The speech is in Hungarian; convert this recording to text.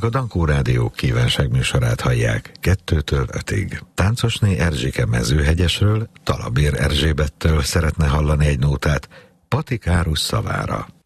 Önök a Dankó Rádió kívánságműsorát hallják 2-től 5-ig. Táncosné Erzsike Mezőhegyesről, Talabér Erzsébettől szeretne hallani egy nótát Patikárusz szavára.